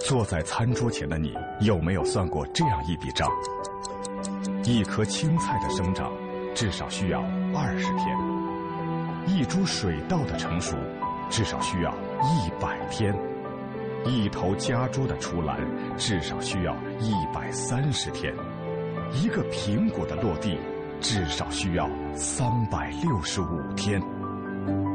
坐在餐桌前的你，有没有算过这样一笔账？一颗青菜的生长至少需要20天，一株水稻的成熟至少需要100天，一头家猪的出栏至少需要130天，一个苹果的落地至少需要365天。